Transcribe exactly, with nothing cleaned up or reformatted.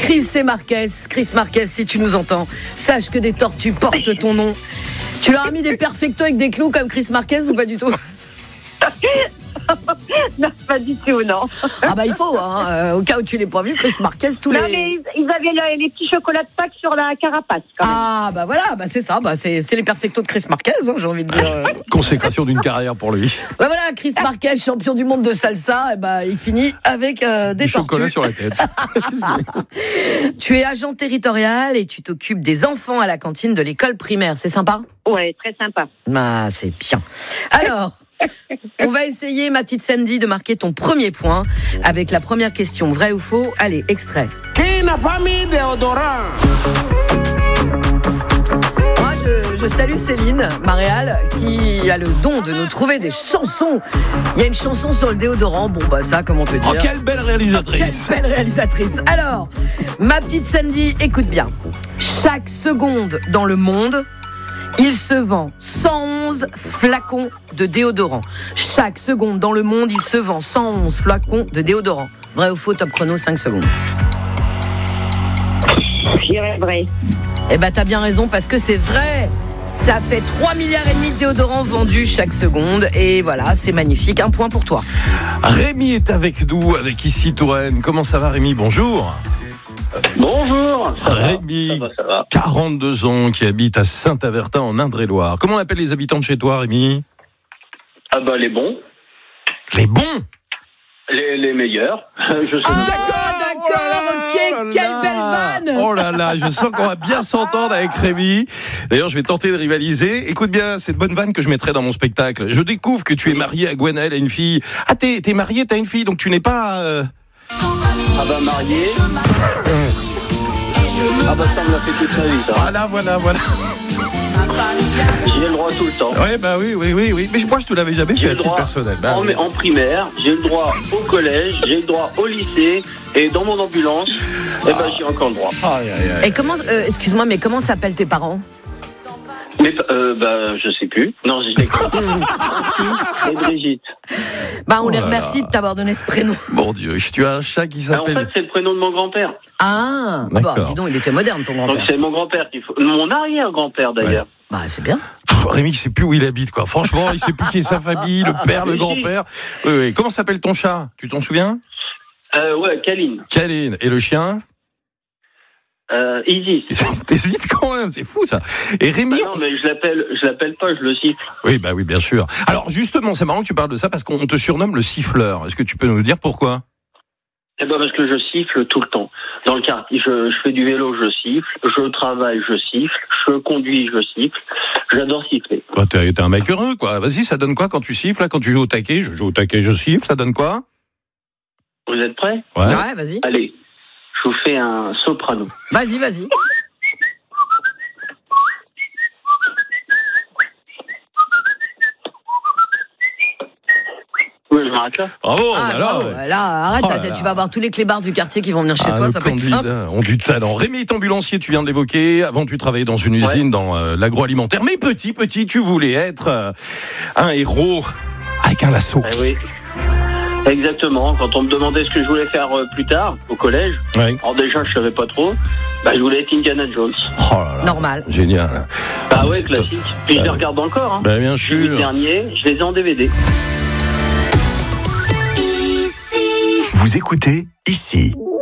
Chris et Marquez. Chris Marquez, si tu nous entends, sache que des tortues portent ton nom. Tu leur as mis des perfectos avec des clous comme Chris Marquez ou pas du tout? Non, pas du tout, non. Ah bah il faut, hein, euh, au cas où tu l'aies pas vu, Chris Marquez, tous non, les... mais ils, ils avaient les, les petits chocolats de Pâques sur la carapace, quand même. Ah bah voilà, bah c'est ça, bah c'est, c'est les perfectos de Chris Marquez, hein, j'ai envie de dire. Consécration d'une carrière pour lui. Bah voilà, Chris Marquez, champion du monde de salsa, et bah il finit avec euh, des Du tortues. chocolat sur la tête. Tu es agent territorial et tu t'occupes des enfants à la cantine de l'école primaire, c'est sympa? Ouais, très sympa. Ah, c'est bien. Alors, on va essayer, ma petite Sandy, de marquer ton premier point avec la première question, vrai ou faux? Allez, extrait. Qui n'a pas mis déodorant? Moi, je, je salue Céline, ma réal, qui a le don de nous trouver des chansons. Il y a une chanson sur le déodorant. Bon, bah ça, comment te dire? Oh, quelle belle réalisatrice! Quelle belle réalisatrice. Alors, ma petite Sandy, écoute bien. Chaque seconde dans le monde, il se vend cent onze flacons de déodorant. Chaque seconde dans le monde, il se vend cent onze flacons de déodorant. Vrai ou faux, top chrono, cinq secondes. Je dirais vrai. Eh ben, t'as bien raison, parce que c'est vrai. Ça fait trois milliards et demi de déodorants vendus chaque seconde. Et voilà, c'est magnifique. Un point pour toi. Rémi est avec nous, avec ici Touraine. Comment ça va, Rémi? Bonjour. Bonjour. Ça Rémi, va, ça va, ça va. quarante-deux ans, qui habite à Saint-Avertin en Indre-et-Loire. Comment on appelle les habitants de chez toi, Rémi? Ah bah les bons, Les bons. les, les meilleurs. Je sais Ah, pas. d'accord, ok, quelle belle vanne. Oh là là, je sens qu'on va bien s'entendre avec Rémi. D'ailleurs, je vais tenter de rivaliser. Écoute bien, cette bonne vanne que je mettrai dans mon spectacle. Je découvre que tu es marié à Gwenaëlle, à une fille. Ah, t'es, t'es marié, t'as une fille, donc tu n'es pas... Euh... Ah bah marié. Ah bah ça me l'a fait toute ma vie, ça. Voilà, voilà, voilà. J'ai le droit tout le temps. Ouais, bah oui, oui, oui, oui. Mais moi, je te l'avais jamais J'ai fait à le titre droit personnel. Bah, en, oui. en primaire, j'ai le droit au collège, j'ai le droit au lycée et dans mon ambulance, eh ben j'ai encore le droit. Aïe, aïe, aïe. Et comment, euh, excuse-moi, mais comment s'appellent tes parents? Mais euh, bah je sais plus. Non, je l'ai compris. Et Brigitte. Bah, on Oh les là remercie là. de t'avoir donné ce prénom. Mon Dieu, tu as un chat qui Ah, en s'appelle... fait, c'est le prénom de mon grand-père. Ah, bah, D'accord. dis donc, il était moderne, ton Donc grand-père. c'est mon grand-père qu'il faut. Mon arrière-grand-père d'ailleurs. Bah, c'est bien. Pff, Rémi, il sait plus où il habite, quoi. Franchement, il sait plus qui est sa famille, le père, le grand-père. Oui, oui. Comment s'appelle ton chat? Tu t'en souviens? Euh, ouais, Kaline. Kaline. Et le chien? Euh, Isis. T'hésites quand même, c'est fou ça. Et Rémi, Ah non, mais je l'appelle, je l'appelle pas, je le siffle. oui, bah oui, bien sûr. Alors justement, c'est marrant que tu parles de ça parce qu'on te surnomme le siffleur. Est-ce que tu peux nous dire pourquoi? Eh ben parce que je siffle tout le temps. Dans le quartier, je, je fais du vélo, je siffle. Je travaille, je siffle. Je conduis, je siffle. J'adore siffler. Bah, t'es, t'es un mec heureux, quoi. Vas-y, ça donne quoi quand tu siffles, là, quand tu joues au taquet? Je joue au taquet, je siffle, ça donne quoi? Vous êtes prêts? Ouais. Ouais, vas-y. Allez, je vous fais un soprano. Vas-y, vas-y. Oui, je m'arrête là. Bravo, Ah, alors. bravo. Là, arrête, Oh là tu là. vas avoir tous les clébards du quartier qui vont venir chez Ah, toi, nos ça va être simple. candidats ont du talent. Rémi est ambulancier, tu viens de l'évoquer. Avant, tu travaillais dans une usine, Ouais. dans euh, l'agroalimentaire. Mais petit, petit, tu voulais être euh, un héros avec un lasso. Eh oui. Exactement. Quand on me demandait ce que je voulais faire euh, plus tard, au collège, Ouais. alors déjà, je savais pas trop. Bah, je voulais être Indiana Jones. Oh là là. Normal. Génial. Bah Ah, ouais, c'est classique. top. Puis je Bah les ouais. regarde encore. Hein. Bah, bien Les huit sûr. derniers, je les ai en D V D. Vous écoutez ici.